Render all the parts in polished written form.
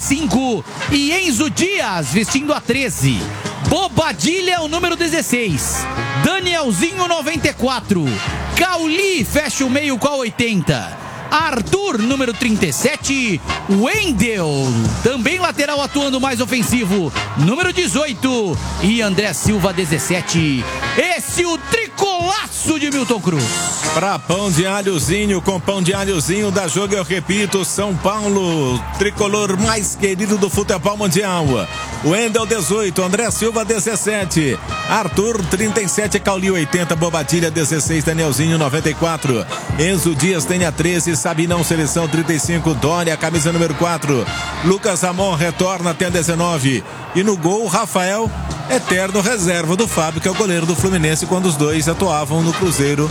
5 e Enzo Dias vestindo a 13. Bobadilha o número 16. Danielzinho 94. Cauli fecha o meio com a 80. Arthur, número 37. Wendel, também lateral atuando mais ofensivo, número 18. E André Silva, 17. Esse o tricolaço de Milton Cruz. Pra pão de alhozinho, com pão de alhozinho da jogo, eu repito, São Paulo, tricolor mais querido do futebol mundial. Wendel, 18. André Silva, 17. Arthur, 37. Cauli, 80. Bobadilha, 16. Danielzinho, 94. Enzo Dias tem a 13. Sabinão, seleção, 35. Dória, camisa número 4. Lucas Ramon retorna até 19. E no gol, Rafael, eterno reserva do Fábio, que é o goleiro do Fluminense, quando os dois atuavam no Cruzeiro,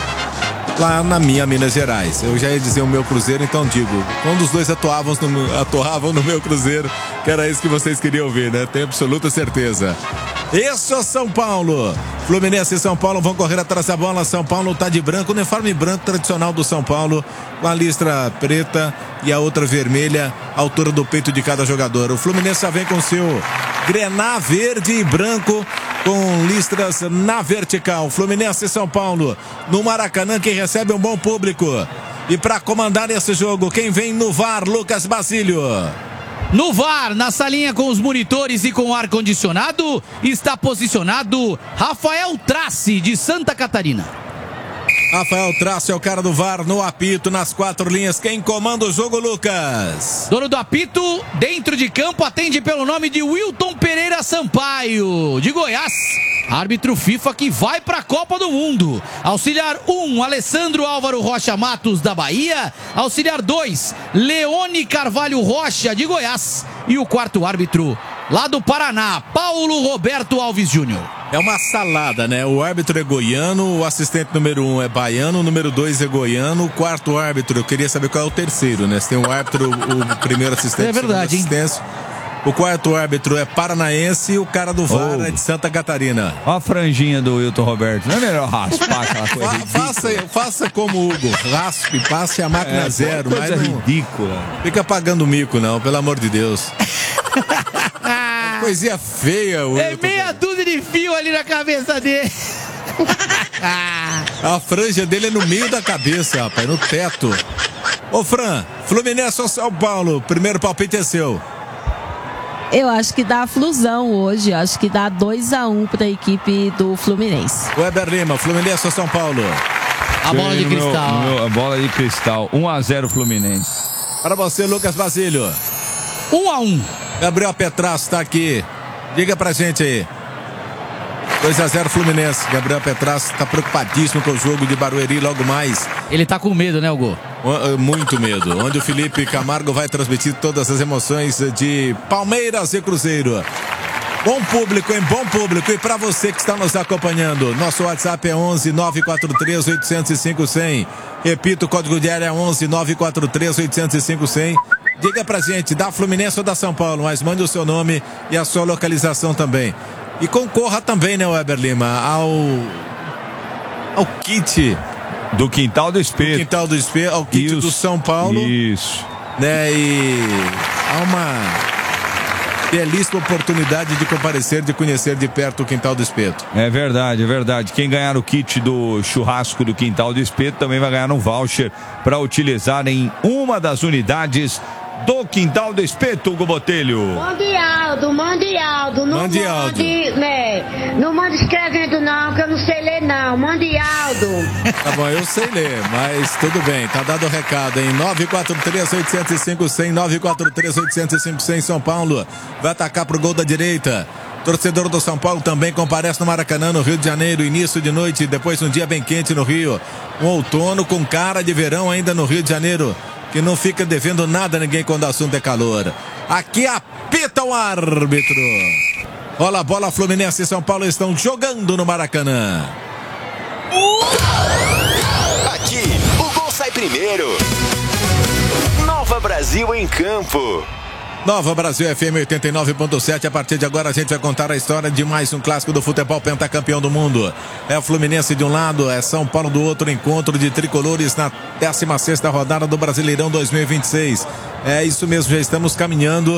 lá na minha Minas Gerais. Eu já ia dizer o meu Cruzeiro, então digo, quando os dois atuavam no meu Cruzeiro, que era isso que vocês queriam ouvir, né? Tenho absoluta certeza. Isso é São Paulo. Fluminense e São Paulo vão correr atrás da bola. São Paulo tá de branco, uniforme branco tradicional do São Paulo, com a listra preta e a outra vermelha, à altura do peito de cada jogador. O Fluminense já vem com seu grená verde e branco, com listras na vertical. Fluminense e São Paulo no Maracanã, que recebe um bom público. E para comandar esse jogo, quem vem no VAR? Lucas Basílio. No VAR, na salinha com os monitores e com o ar-condicionado, está posicionado Rafael Trace, de Santa Catarina. Rafael Trace é o cara do VAR no apito, nas 4 linhas. Quem comanda o jogo, Lucas? Dono do apito, dentro de campo, atende pelo nome de Wilton Pereira Sampaio, de Goiás. Árbitro FIFA que vai para a Copa do Mundo. Auxiliar 1, Alessandro Álvaro Rocha Matos, da Bahia. Auxiliar 2, Leone Carvalho Rocha, de Goiás. E o quarto árbitro, lá do Paraná, Paulo Roberto Alves Júnior. É uma salada, né? O árbitro é goiano, o assistente número 1 é baiano, o número 2 é goiano, o quarto árbitro, eu queria saber qual é o terceiro, né? Se tem um árbitro, o primeiro assistente, é verdade, assistência. O quarto árbitro é paranaense e o cara do VAR é de Santa Catarina. Olha a franjinha do Wilton Roberto. Não é melhor raspar aquela coisa faça como o Hugo. Raspe, passe a máquina zero. Coisa mas não ridícula. Fica pagando mico, não, pelo amor de Deus. Coisinha feia, o É meia dúzia de fio ali na cabeça dele. A franja dele é no meio da cabeça, rapaz, no teto. Ô, Fran, Fluminense ou São Paulo? Primeiro palpite é seu. Eu acho que dá flusão hoje. Acho que dá 2-1 para a equipe do Fluminense. Weber Lima, Fluminense ou São Paulo? A bola de cristal. A bola de cristal. 1-0 Fluminense. Para você, Lucas Basílio. 1-1. Gabriel Petrasso está aqui. Diga pra gente aí. 2-0 Fluminense. Gabriel Petrasso está preocupadíssimo com o jogo de Barueri logo mais. Ele tá com medo, né, Hugo? Muito medo. Onde o Felipe Camargo vai transmitir todas as emoções de Palmeiras e Cruzeiro. Bom público, hein? Bom público. E para você que está nos acompanhando, nosso WhatsApp é 11 943 805 100. Repito, o código de área é 11 943 805 100. Diga pra gente, da Fluminense ou da São Paulo, mas mande o seu nome e a sua localização também. E concorra também, né, Weber Lima, ao kit do Quintal do Espeto. Ao kit do São Paulo. Isso. Né, e há uma belíssima oportunidade de comparecer, de conhecer de perto o Quintal do Espeto. É verdade, é verdade. Quem ganhar o kit do churrasco do Quintal do Espeto também vai ganhar um voucher para utilizar em uma das unidades do Quintal do Espeto, Hugo Botelho. Mande Aldo. Mande Aldo. Né? Não manda escrevendo não, que eu não sei ler não. Mande Aldo. Tá bom, eu sei ler, mas tudo bem, tá dado o recado, hein? 943-805-100, 943-805-100, São Paulo vai atacar pro gol da direita. Torcedor do São Paulo também comparece no Maracanã, no Rio de Janeiro, início de noite, depois um dia bem quente no Rio. Um outono com cara de verão ainda no Rio de Janeiro, que não fica devendo nada a ninguém quando o assunto é calor. Aqui apita o árbitro. Rola a bola, Fluminense e São Paulo estão jogando no Maracanã. Aqui, o gol sai primeiro. Nova Brasil em campo. Nova Brasil FM 89.7. A partir de agora a gente vai contar a história de mais um clássico do futebol, pentacampeão do mundo. É o Fluminense de um lado, é São Paulo do outro, encontro de tricolores na 16ª rodada do Brasileirão 2026. É isso mesmo, já estamos caminhando